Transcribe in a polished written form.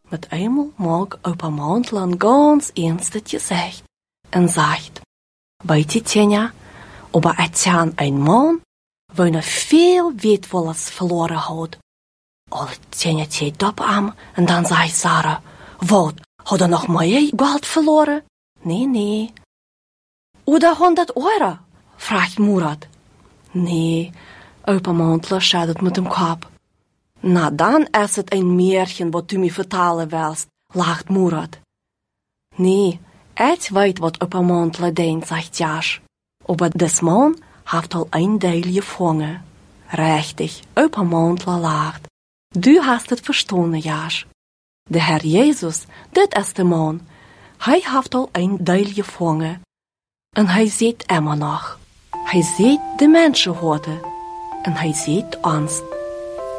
Met eenmaal mag opa Mondland ganz ernstig gezegd en zegt, weet je, Tjena, aber Etienne een man, wo nog veel wertvolles verloren had. Alle Tjena kijkt op hem en dan zegt Sarah, wat, had nog meer geld verloren? Nee. Oder 100 Euro, vraagt Murat. Nee, opa Mondland schudt met dem kop. Na, dan is het een Märchen wat du mir vertellen willst, lacht Murat. Nee, ik weet wat opa Mondland denkt, zegt Jasch. Aber des man heeft al een deel gevangen. Richtig, opa Mondland lacht. Du hast het verstanden, Jasch. De Herr Jesus, dit is de man. Hij heeft al een deel gevangen. En hij ziet immer nog. Hij ziet de mensenhorden. En hij ziet ons.